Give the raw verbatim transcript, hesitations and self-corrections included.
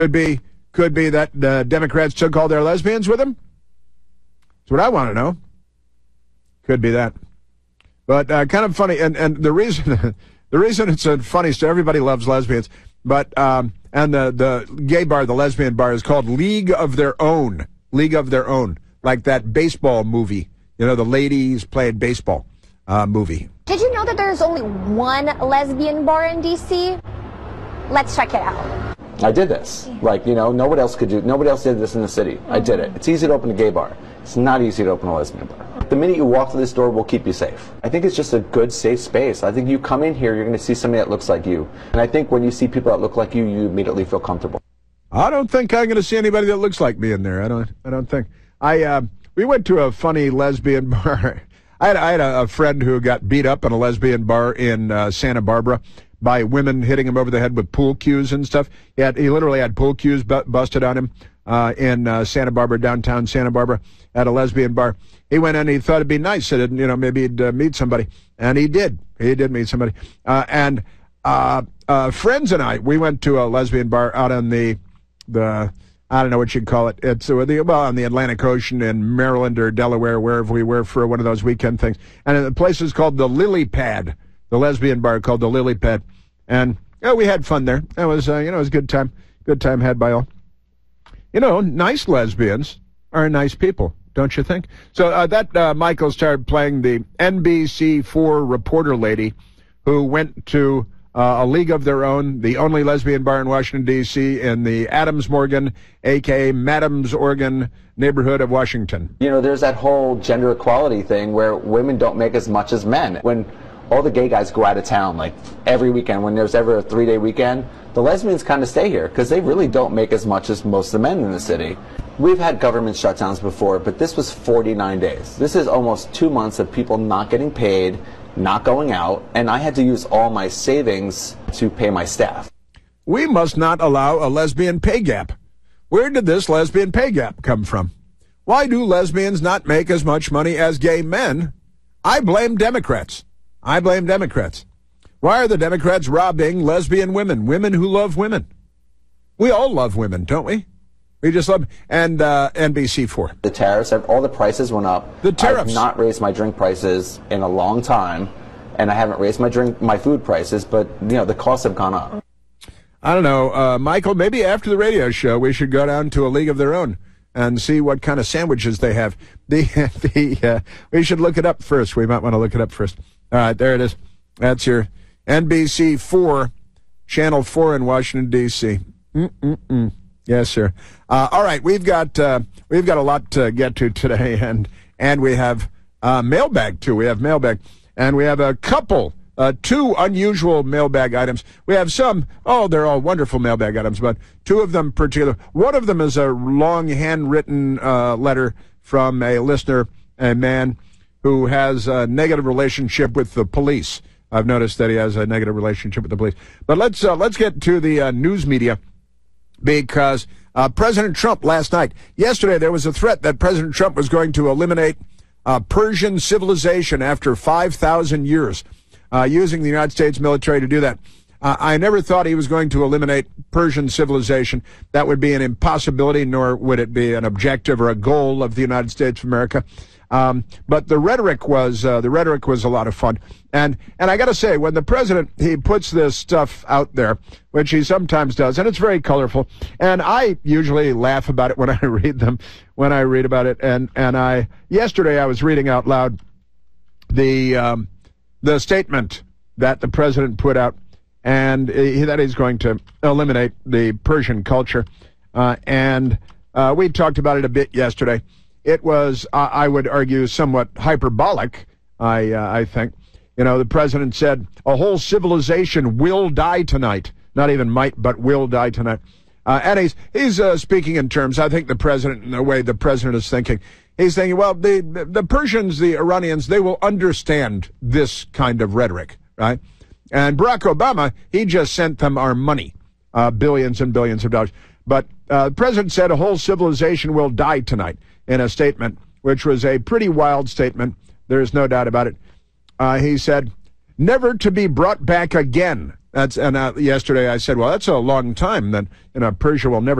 Could be, could be that the Democrats took all their lesbians with them. That's what I want to know. Could be that. But uh, kind of funny, and, and the reason the reason it's a funny story, everybody loves lesbians, but um, and the, the gay bar, the lesbian bar, is called League of Their Own. League of Their Own, like that baseball movie. You know, the ladies playing baseball uh, movie. Did you know that there's only one lesbian bar in D C? Let's check it out. I did this. Like, you know, nobody else could do, nobody else did this in the city. I did it. It's easy to open a gay bar. It's not easy to open a lesbian bar. The minute you walk through this door, we'll keep you safe. I think it's just a good, safe space. I think you come in here, you're going to see somebody that looks like you. And I think when you see people that look like you, you immediately feel comfortable. I don't think I'm going to see anybody that looks like me in there. I don't. I don't think. I. Uh, we went to a funny lesbian bar. I had, I had a, a friend who got beat up in a lesbian bar in uh, Santa Barbara by women hitting him over the head with pool cues and stuff. He had. He literally had pool cues bu- busted on him uh, in uh, Santa Barbara, downtown Santa Barbara, at a lesbian bar. He went in and he thought it'd be nice that, you know, maybe he'd uh, meet somebody, and he did. He did meet somebody. Uh, and uh, uh, friends and I, we went to a lesbian bar out on the the. I don't know what you'd call it. It's uh, the, well, on the Atlantic Ocean in Maryland or Delaware, wherever we were for one of those weekend things. And the place is called the Lily Pad, the lesbian bar called the Lily Pad. And yeah, we had fun there. It was, uh, you know, it was a good time. Good time had by all. You know, nice lesbians are nice people, don't you think? So uh, that uh, Michael started playing the N B C four reporter lady who went to Uh, a League of Their Own, the only lesbian bar in Washington, D C, in the Adams Morgan, a k a. Madams Morgan neighborhood of Washington. You know, there's that whole gender equality thing where women don't make as much as men. When all the gay guys go out of town, like every weekend, when there's ever a three-day weekend, the lesbians kind of stay here because they really don't make as much as most of the men in the city. We've had government shutdowns before, but this was forty-nine days. This is almost two months of people not getting paid, not going out, and I had to use all my savings to pay my staff. We must not allow a lesbian pay gap. Where did this lesbian pay gap come from? Why do lesbians not make as much money as gay men? I blame Democrats. I blame Democrats. Why are the Democrats robbing lesbian women, women who love women? We all love women, don't we? We just love, and uh, N B C four. The tariffs, all the prices went up. The tariffs. I've not raised my drink prices in a long time, and I haven't raised my drink, my food prices, but, you know, the costs have gone up. I don't know, uh, Michael, maybe after the radio show, we should go down to a League of Their Own and see what kind of sandwiches they have. The, the, uh, we should look it up first. We might want to look it up first. All right, there it is. That's your N B C four, Channel four in Washington, D C. Mm-mm-mm. Yes, sir. Uh, all right, we've got uh, we've got a lot to get to today, and and we have uh, mailbag too. We have mailbag, and we have a couple, uh, two unusual mailbag items. We have some. Oh, they're all wonderful mailbag items, but two of them particular. One of them is a long handwritten uh, letter from a listener, a man who has a negative relationship with the police. I've noticed that he has a negative relationship with the police. But let's uh, let's get to the uh, news media. Because uh, President Trump last night, yesterday, there was a threat that President Trump was going to eliminate uh, Persian civilization after five thousand years, uh, using the United States military to do that. Uh, I never thought he was going to eliminate Persian civilization. That would be an impossibility, nor would it be an objective or a goal of the United States of America. Um, but the rhetoric was uh, the rhetoric was a lot of fun, and and I got to say, when the president he puts this stuff out there, which he sometimes does, and it's very colorful, and I usually laugh about it when I read them, when I read about it, and and I yesterday I was reading out loud the um, the statement that the president put out, and he, that he's going to eliminate the Persian culture, uh, and uh, we talked about it a bit yesterday. It was, uh, I would argue, somewhat hyperbolic, I uh, I think. You know, the president said, a whole civilization will die tonight. Not even might, but will die tonight. Uh, and he's, he's uh, speaking in terms, I think the president, in the way the president is thinking, he's thinking, well, the, the Persians, the Iranians, they will understand this kind of rhetoric, right? And Barack Obama, he just sent them our money, uh, billions and billions of dollars. But uh, the president said a whole civilization will die tonight, in a statement, which was a pretty wild statement. There is no doubt about it. Uh, he said, never to be brought back again, That's and uh, yesterday I said, well, that's a long time. Then you know, Persia will never